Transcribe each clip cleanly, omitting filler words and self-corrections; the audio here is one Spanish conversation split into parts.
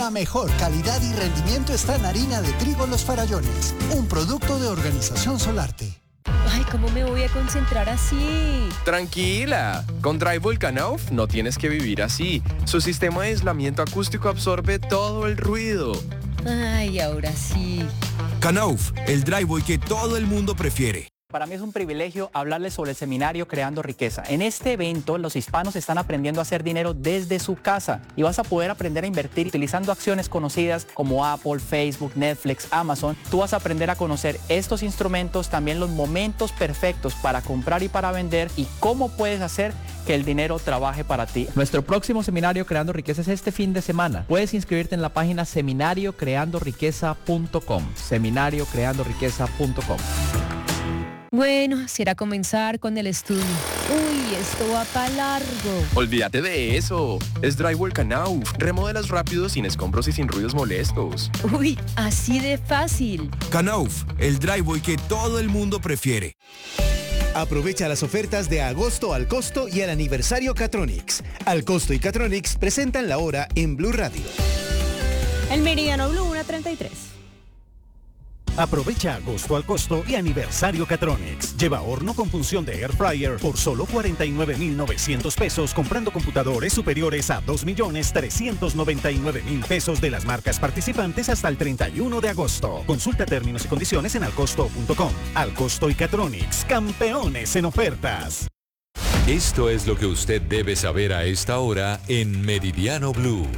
La mejor calidad y rendimiento está en harina de trigo Los Farallones, un producto de Organización Solarte. Ay, ¿cómo me voy a concentrar así? Tranquila, con Drywall Knauf no tienes que vivir así. Su sistema de aislamiento acústico absorbe todo el ruido. Ay, ahora sí. Knauf, el driveway que todo el mundo prefiere. Para mí es un privilegio hablarles sobre el seminario Creando Riqueza. En este evento, los hispanos están aprendiendo a hacer dinero desde su casa y vas a poder aprender a invertir utilizando acciones conocidas como Apple, Facebook, Netflix, Amazon. Tú vas a aprender a conocer estos instrumentos, también los momentos perfectos para comprar y para vender y cómo puedes hacer que el dinero trabaje para ti. Nuestro próximo seminario Creando Riqueza es este fin de semana. Puedes inscribirte en la página seminariocreandoriqueza.com. seminariocreandoriqueza.com. Bueno, será comenzar con el estudio. Uy, esto va para largo. Olvídate de eso. Es Drywall Knauf. Remodelas rápido, sin escombros y sin ruidos molestos. Uy, así de fácil. Knauf, el driveway que todo el mundo prefiere. Aprovecha las ofertas de agosto al costo y el aniversario Catronics. Al costo y Catronics presentan la hora en Blue Radio. El Meridiano Blue 1:33. Aprovecha agosto al costo y aniversario Catronics. Lleva horno con función de Air Fryer por solo 49,900 pesos comprando computadores superiores a 2,399,000 pesos de las marcas participantes hasta el 31 de agosto. Consulta términos y condiciones en alcosto.com. Al costo y Catronics, campeones en ofertas. Esto es lo que usted debe saber a esta hora en Meridiano Blue.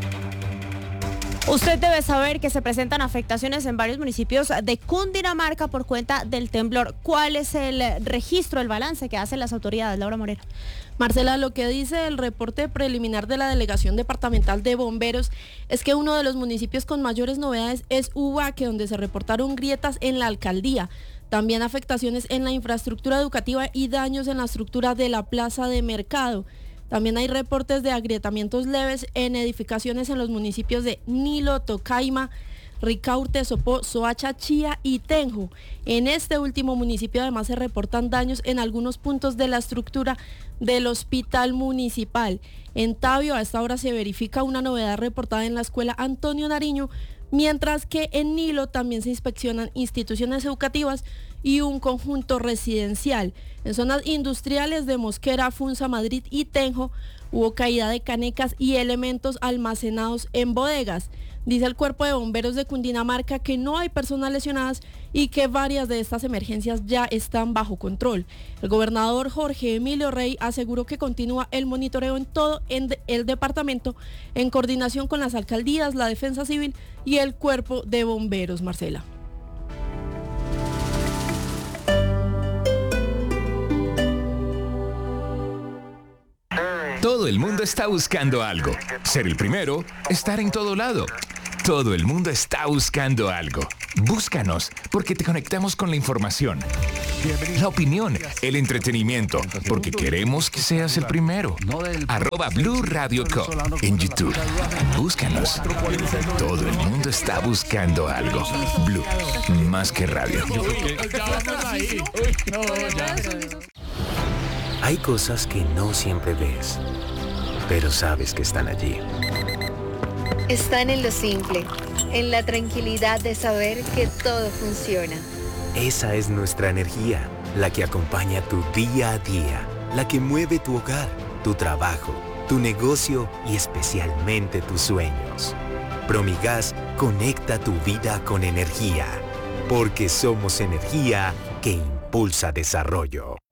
Usted debe saber que se presentan afectaciones en varios municipios de Cundinamarca por cuenta del temblor. ¿Cuál es el registro, el balance que hacen las autoridades? Laura Moreno. Marcela, lo que dice el reporte preliminar de la Delegación Departamental de Bomberos es que uno de los municipios con mayores novedades es Ubaque, donde se reportaron grietas en la alcaldía. También afectaciones en la infraestructura educativa y daños en la estructura de la plaza de mercado. También hay reportes de agrietamientos leves en edificaciones en los municipios de Nilo, Tocaima, Ricaurte, Sopó, Soacha, Chía y Tenjo. En este último municipio además se reportan daños en algunos puntos de la estructura del hospital municipal. En Tabio a esta hora se verifica una novedad reportada en la escuela Antonio Nariño, mientras que en Nilo también se inspeccionan instituciones educativas y un conjunto residencial. En zonas industriales de Mosquera, Funza, Madrid y Tenjo hubo caída de canecas y elementos almacenados en bodegas. Dice el Cuerpo de Bomberos de Cundinamarca que no hay personas lesionadas y que varias de estas emergencias ya están bajo control. El gobernador Jorge Emilio Rey aseguró que continúa el monitoreo en todo el departamento en coordinación con las alcaldías, la Defensa Civil y el Cuerpo de Bomberos. Marcela. Todo el mundo está buscando algo. Ser el primero, estar en todo lado. Todo el mundo está buscando algo. Búscanos, porque te conectamos con la información, la opinión, el entretenimiento, porque queremos que seas el primero. @Blue Radio Co. en YouTube. Búscanos. Todo el mundo está buscando algo. Blue, más que radio. Hay cosas que no siempre ves, pero sabes que están allí. Están en lo simple, en la tranquilidad de saber que todo funciona. Esa es nuestra energía, la que acompaña tu día a día, la que mueve tu hogar, tu trabajo, tu negocio y especialmente tus sueños. Promigas conecta tu vida con energía, porque somos energía que impulsa desarrollo.